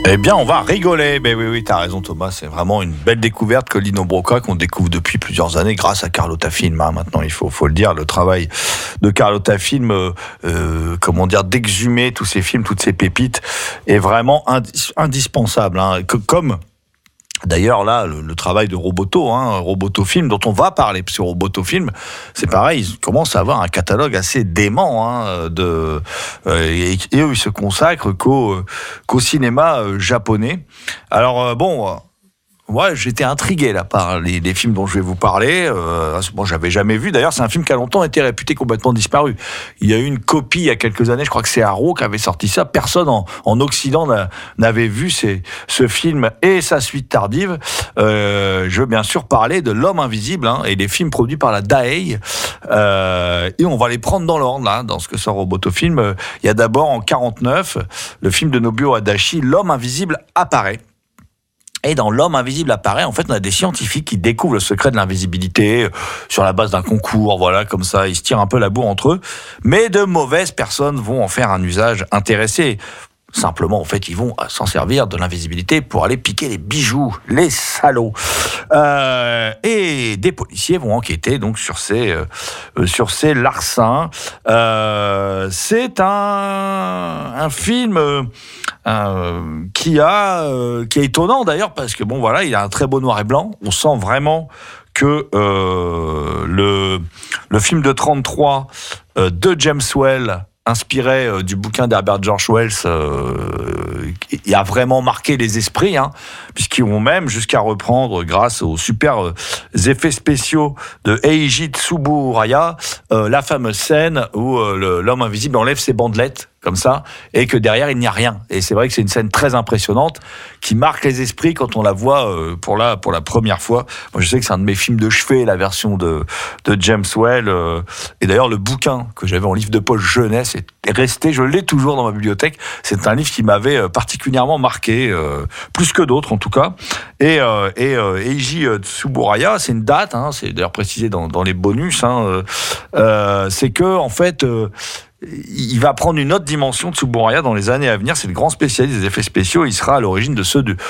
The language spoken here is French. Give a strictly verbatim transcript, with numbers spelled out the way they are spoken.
Eh bien, on va rigoler. Mais oui, oui, t'as raison, Thomas. C'est vraiment une belle découverte que Lino Brocca, qu'on découvre depuis plusieurs années grâce à Carlotta Film. Hein. Maintenant, il faut, faut le dire, le travail de Carlotta Film, euh, euh, comment dire, d'exhumer tous ces films, toutes ces pépites, est vraiment indis- indispensable. Hein. Que, comme D'ailleurs, là, le, le travail de Roboto, hein, Roboto Film, dont on va parler sur Roboto Film, c'est pareil, ils commencent à avoir un catalogue assez dément, hein, de, euh, et, et eux, ils se consacrent qu'au, qu'au cinéma euh, japonais. Alors, euh, bon... Euh, Ouais, j'étais intrigué là par les, les films dont je vais vous parler. Euh, bon, j'avais jamais vu. D'ailleurs, c'est un film qui a longtemps été réputé complètement disparu. Il y a eu une copie il y a quelques années. Je crois que c'est Arrow qui avait sorti ça. Personne en, en Occident n'a, n'avait vu ces, ce film et sa suite tardive. Euh, je veux bien sûr parler de L'Homme Invisible, hein, et des films produits par la Daiei. Euh, et on va les prendre dans l'ordre là, dans ce que sort Roboto Film. Il y a d'abord en quarante-neuf le film de Nobuo Adachi, L'Homme Invisible apparaît. Et dans L'Homme Invisible apparaît, en fait, on a des scientifiques qui découvrent le secret de l'invisibilité sur la base d'un concours, voilà, comme ça, ils se tirent un peu la bourre entre eux. Mais de mauvaises personnes vont en faire un usage intéressé. Simplement, en fait, ils vont s'en servir de l'invisibilité pour aller piquer les bijoux, les salauds. Euh, et des policiers vont enquêter donc sur ces euh, sur ces larcins. Euh, c'est un un film euh, euh, qui a euh, qui est étonnant d'ailleurs parce que bon voilà, il a un très beau noir et blanc. On sent vraiment que euh, le le film de trente-trois euh, de James Whale, inspiré euh, du bouquin d'Herbert George Wells, euh, il a vraiment marqué les esprits, hein, puisqu'ils vont même jusqu'à reprendre, grâce aux super euh, effets spéciaux de Eiji Tsuburaya, euh, la fameuse scène où euh, le, l'homme invisible enlève ses bandelettes, comme ça, et que derrière, il n'y a rien. Et c'est vrai que c'est une scène très impressionnante, qui marque les esprits quand on la voit euh, pour, la, pour la première fois. Moi, je sais que c'est un de mes films de chevet, la version de, de James Whale. Euh, et d'ailleurs, le bouquin que j'avais en livre de poche jeunesse est resté, je l'ai toujours dans ma bibliothèque. C'est un livre qui m'avait euh, particulièrement marqué, euh, plus que d'autres en tout cas. Et, euh, et euh, Eiji Tsuburaya, c'est une date, hein, c'est d'ailleurs précisé dans, dans les bonus, hein, euh, euh, c'est que, en fait... Euh, il va prendre une autre dimension de Tsuburaya dans les années à venir. C'est le grand spécialiste des effets spéciaux. Il sera à l'origine de ceux du,